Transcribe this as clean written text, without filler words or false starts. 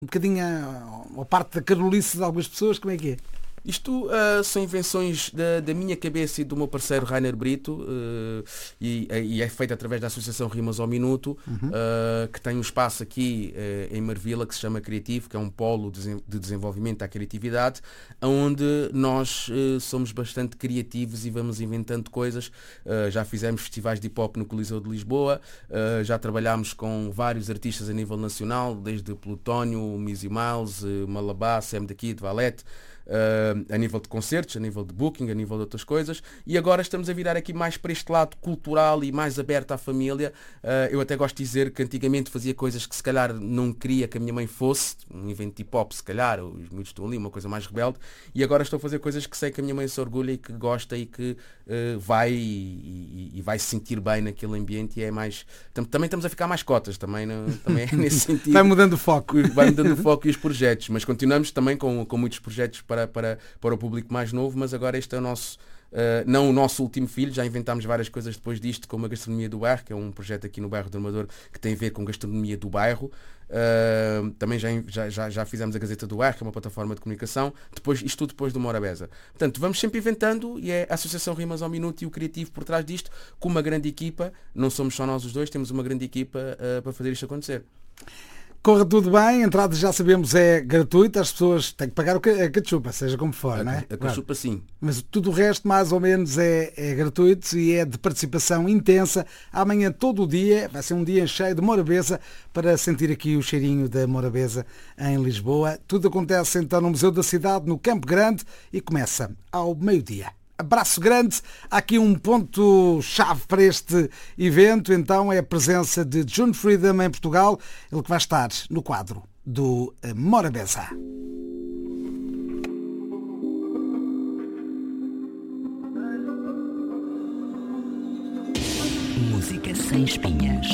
um bocadinho a parte da carolice de algumas pessoas, como é que é? Isto são invenções da minha cabeça e do meu parceiro Rainer Brito, e é feito através da Associação Rimas ao Minuto, que tem um espaço aqui em Marvila que se chama Criativo, que é um polo de desenvolvimento da criatividade, onde nós somos bastante criativos e vamos inventando coisas. Já fizemos festivais de hip-hop no Coliseu de Lisboa, já trabalhámos com vários artistas a nível nacional, desde Plutónio, Mizzy Miles, Malabá, Sam the Kid, Valete, a nível de concertos, a nível de booking, a nível de outras coisas, e agora estamos a virar aqui mais para este lado cultural e mais aberto à família. Eu até gosto de dizer que antigamente fazia coisas que se calhar não queria que a minha mãe fosse, um evento de hip-hop se calhar, os miúdos estão ali, uma coisa mais rebelde, e agora estou a fazer coisas que sei que a minha mãe se orgulha e que gosta e que vai e vai se sentir bem naquele ambiente, e é mais... Também estamos a ficar mais cotas, também é nesse sentido. Vai mudando o foco. Vai mudando o foco e os projetos, mas continuamos também com muitos projetos para o público mais novo, mas agora este é o nosso, não o nosso último filho, já inventámos várias coisas depois disto, como a Gastronomia do Bairro, que é um projeto aqui no bairro do Amador que tem a ver com gastronomia do bairro. Também já fizemos a Gazeta do Bairro, que é uma plataforma de comunicação, isto tudo depois do Morabeza. Portanto, vamos sempre inventando, e é a Associação Rimas ao Minuto e o criativo por trás disto, com uma grande equipa. Não somos só nós os dois, temos uma grande equipa para fazer isto acontecer. Corre tudo bem, a entrada já sabemos é gratuita, as pessoas têm que pagar a cachupa, seja como for, não é? A cachupa sim. Mas tudo o resto mais ou menos é gratuito e é de participação intensa. Amanhã todo o dia, vai ser um dia cheio de Morabeza para sentir aqui o cheirinho da Morabeza em Lisboa. Tudo acontece então no Museu da Cidade, no Campo Grande, e começa ao meio-dia. Abraço grande. Há aqui um ponto-chave para este evento, então é a presença de June Freedom em Portugal, ele que vai estar no quadro do Morabeza. Música sem espinhas.